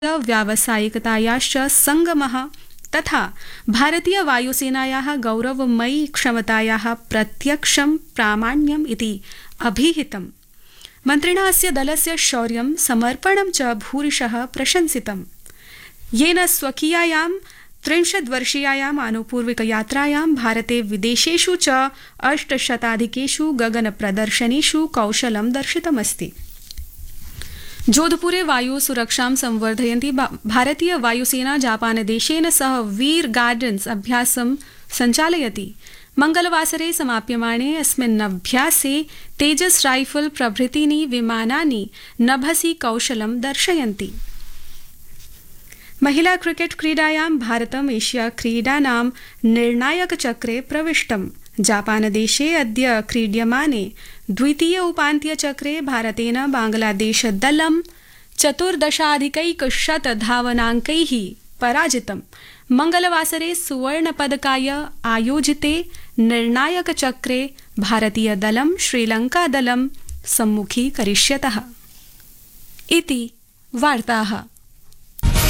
व्यावसायिकतायाश्च संगमः तथा भारतीय वायुसेनायाः गौरवमयी क्षमतायाः प्रत्यक्षं प्रामाण्यम् इति अभिहितम्। मन्त्रिणा अस्य दलस्य शौर्यं समर्पणं च भूरिशः प्रशंसितम्, येन स्वकीयायां 30-वर्षीयायाम् आनुपूर्विकयात्रायां भारते विदेशेषु च 800 गगनप्रदर्शनेषु कौशलं दर्शितमस्ति। जोधपुरे वायुसुरक्षां संवर्धयन्ती भारतीय वायुसेना जापानदेशेन सह वीर गार्डन्स अभ्यासं सञ्चालयति। मंगलवासरे समाप्यमाणे अस्मिन्नभ्यासे तेजस राइफल प्रभृतीनि विमानानि नभसि कौशलं दर्शयन्ति। महिला क्रिकेट क्रीडायां भारतम् एशिया क्रीडानां निर्णायकचक्रे प्रविष्टम्। जापानदेशे अद्य क्रीड्यमाने द्वितीय उपान्त्यचक्रे भारतेन बांग्लादेशदलं 14 धावनाङ्कैः पराजितम्। मंगलवासरे सुवर्णपदकाय आयोजिते निर्णायकचक्रे भारतीयदलं श्रीलङ्कादलं सम्मुखीकरिष्यतः। इति वार्ताः।